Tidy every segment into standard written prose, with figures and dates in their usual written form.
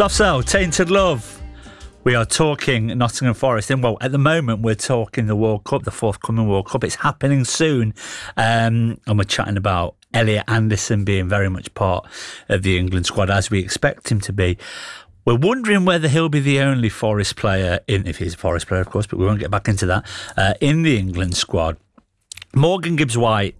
Soft Cell, Tainted Love. We are talking Nottingham Forest, and well, at the moment we're talking the World Cup, the forthcoming World Cup. It's happening soon, and we're chatting about Elliot Anderson being very much part of the England squad, as we expect him to be. We're wondering whether he'll be the only Forest player, if he's a Forest player, of course, but we won't get back into that, in the England squad. Morgan Gibbs-White,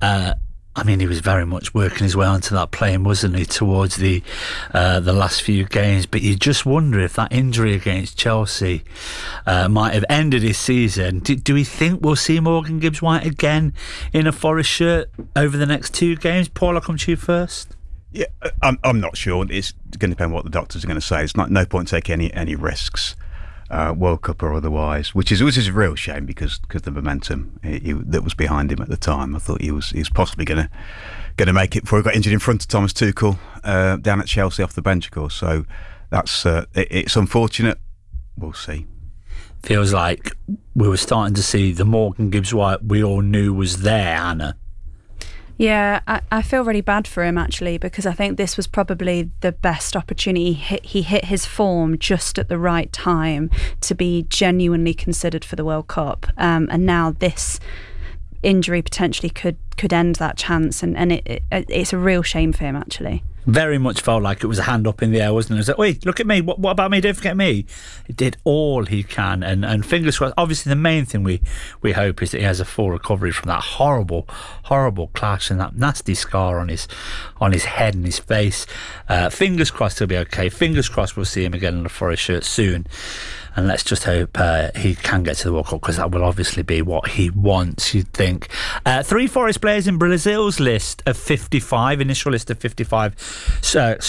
he was very much working his way onto that plane, wasn't he, towards the last few games. But you just wonder if that injury against Chelsea might have ended his season. Do we think we'll see Morgan Gibbs-White again in a Forest shirt over the next 2 games? Paul, I'll come to you first. Yeah, I'm not sure. It's going to depend on what the doctors are going to say. It's no point taking any risks, World Cup or otherwise, which is a real shame because the momentum that was behind him at the time. I thought he was possibly going to make it before he got injured in front of Thomas Tuchel down at Chelsea off the bench, of course. So that's it's unfortunate. We'll see. Feels like we were starting to see the Morgan Gibbs-White we all knew was there, Anna. Yeah, I feel really bad for him, actually, because I think this was probably the best opportunity. He hit his form just at the right time to be genuinely considered for the World Cup. And now this injury potentially could end that chance. And it's a real shame for him, actually. Very much felt like it was a hand up in the air, wasn't it? It was like, wait, look at me. What about me? Don't forget me. He did all he can, and fingers crossed. Obviously, the main thing we hope is that he has a full recovery from that horrible clash and that nasty scar on his head and his face. Fingers crossed he'll be okay. Fingers crossed we'll see him again in a Forest shirt soon. And let's just hope he can get to the World Cup, because that will obviously be what he wants, you'd think. 3 Forest players in Brazil's list of 55, initial list of 55.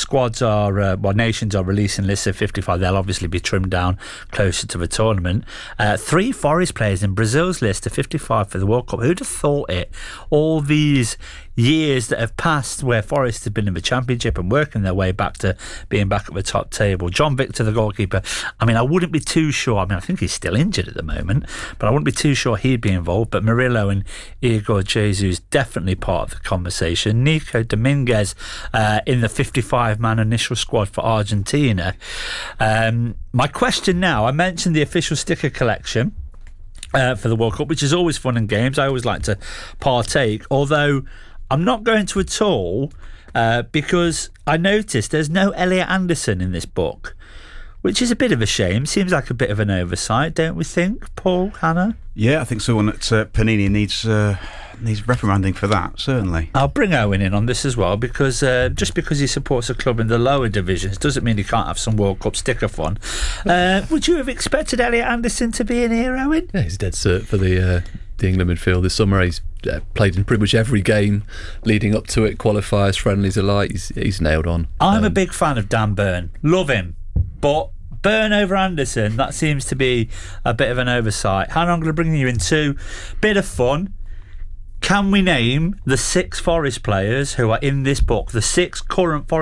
Nations are releasing lists of 55. They'll obviously be trimmed down closer to the tournament. 3 Forest players in Brazil's list of 55 for the World Cup. Who'd have thought it? All these years that have passed where Forest have been in the Championship and working their way back to being back at the top table. John Victor, the goalkeeper, I wouldn't be too sure. I think he's still injured at the moment, but I wouldn't be too sure he'd be involved. But Murillo and Igor Jesus definitely part of the conversation. Nico Dominguez in the 55-man initial squad for Argentina. My question now, I mentioned the official sticker collection for the World Cup, which is always fun and games. I always like to partake, although I'm not going to at all because I noticed there's no Elliot Anderson in this book, which is a bit of a shame. Seems like a bit of an oversight, don't we think, Paul, Hannah? Yeah, I think someone at Panini needs reprimanding for that, certainly. I'll bring Owen in on this as well, because just because he supports a club in the lower divisions doesn't mean he can't have some World Cup sticker fun. Would you have expected Elliot Anderson to be in here, Owen? Yeah, he's dead cert for the England midfield this summer. He's played in pretty much every game leading up to it, qualifiers, friendlies alike. He's nailed on. I'm a big fan of Dan Burn. Love him. But Burn over Anderson, that seems to be a bit of an oversight. Hannah, I'm going to bring you in too. Bit of fun. Can we name the 6 Forest players who are in this book, the 6 current Forest